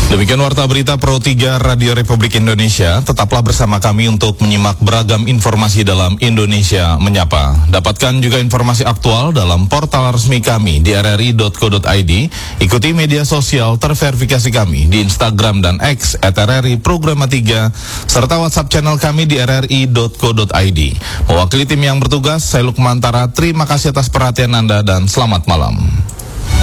Demikian Warta Berita Pro 3 Radio Republik Indonesia. Tetaplah bersama kami untuk menyimak beragam informasi dalam Indonesia Menyapa. Dapatkan juga informasi aktual dalam portal resmi kami di rri.co.id. Ikuti media sosial terverifikasi kami di Instagram dan X @RRI Programa 3, serta WhatsApp channel kami di rri.co.id. Mewakili tim yang bertugas, saya Lukman Tara, terima kasih atas perhatian Anda dan selamat malam.